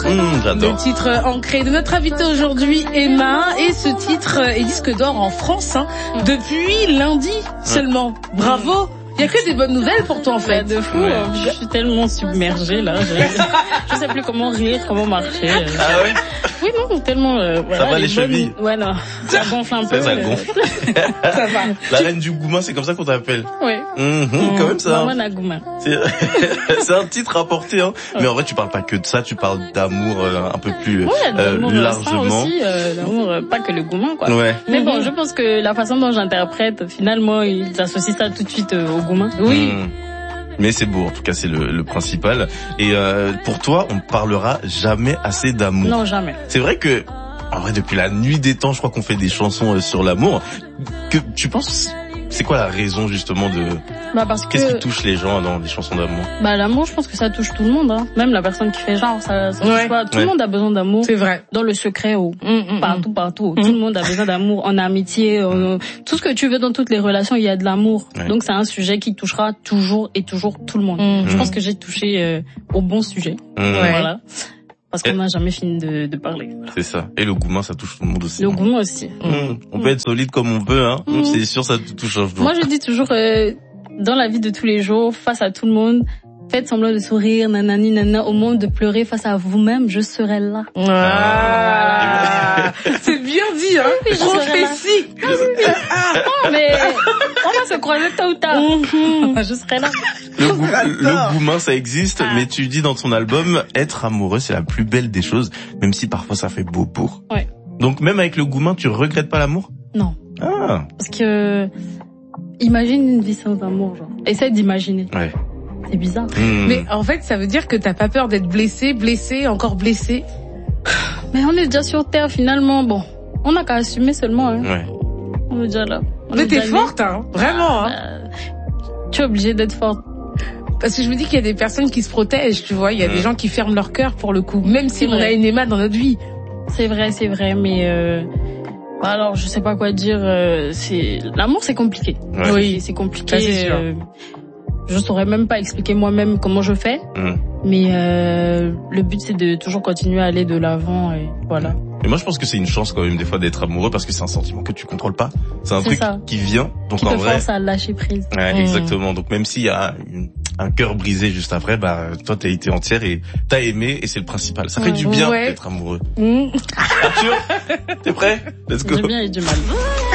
J'adore. Le titre ancré de notre invité aujourd'hui, Emma, et ce titre est disque d'or en France, depuis lundi seulement. Bravo. Il y a que des bonnes nouvelles pour toi en fait. De fou, je suis tellement submergée là. Je sais plus comment rire, comment marcher. Ah ouais? Oui, non, tellement. Ça va les chevilles? Ouais, non. Ça gonfle un peu. Ça gonfle. Ça va. La reine du Goumin, c'est comme ça qu'on t'appelle. Oui. Quand même ça. Maman Goumin. C'est un titre rapporté, hein. Mais en vrai, tu parles pas que de ça, tu parles d'amour un peu plus largement. Aussi, l'amour, pas que le Goumin, quoi. Ouais. Mais bon, je pense que la façon dont j'interprète, finalement, ils associent ça tout de suite au Goumin. Oui. Mais c'est beau, en tout cas, c'est le principal. Et pour toi, on ne parlera jamais assez d'amour. Non, jamais. C'est vrai que, en vrai, depuis la nuit des temps, je crois qu'on fait des chansons sur l'amour. Que tu penses, c'est quoi la raison justement de parce que qu'est-ce qui touche les gens dans les chansons d'amour? L'amour, je pense que ça touche tout le monde, hein. Même la personne qui fait genre, ça touche pas. Tout le monde a besoin d'amour. C'est vrai. Dans le secret, partout. Tout le monde a besoin d'amour, en amitié, tout ce que tu veux dans toutes les relations, il y a de l'amour. Ouais. Donc c'est un sujet qui touchera toujours et toujours tout le monde. Je pense que j'ai touché au bon sujet. Voilà. Parce qu'on n'a jamais fini de parler. Voilà. C'est ça. Et le Goumin, ça touche tout le monde aussi. Le Goumin aussi. On peut être solide comme on peut, hein. C'est sûr, ça touche un jour. Moi, je dis toujours, dans la vie de tous les jours, face à tout le monde, faites semblant de sourire, nanani, nanana, au moment de pleurer face à vous-même, je serai là. C'est bien dit, hein. Prophétie. Mais on va se croiser tôt ou tard. Je serai là. Le Goumin, ça existe, mais tu dis dans ton album, être amoureux, c'est la plus belle des choses, même si parfois ça fait beau pour. Ouais. Donc même avec le Goumin, tu regrettes pas l'amour? Non. Ah. Parce que, imagine une vie sans amour, genre. Essaye d'imaginer. Ouais. C'est bizarre. Mais en fait, ça veut dire que t'as pas peur d'être blessé, encore blessé. Mais on est déjà sur Terre, finalement. Bon, on n'a qu'à assumer seulement, hein. Ouais. On est déjà là. Mais t'es forte, hein. Vraiment, hein. Tu es obligée d'être forte. Parce que je me dis qu'il y a des personnes qui se protègent, tu vois. Il y a des gens qui ferment leur cœur pour le coup. Même si on a une Emma dans notre vie. C'est vrai, mais alors je sais pas quoi dire. L'amour, c'est compliqué. Ouais. Oui, c'est compliqué. Ça, c'est sûr. Je saurais même pas expliquer moi-même comment je fais. Mais le but, c'est de toujours continuer à aller de l'avant et voilà. Et moi, je pense que c'est une chance quand même des fois d'être amoureux parce que c'est un sentiment que tu contrôles pas. C'est un truc qui vient. Donc qui en te vrai, force à lâcher prise. Ouais, exactement. Donc même s'il y a un cœur brisé juste après, toi t'as été entière et t'as aimé et c'est le principal. Ça fait du bien d'être amoureux. Arthur, t'es prêt? Let's go. J'ai bien et du mal.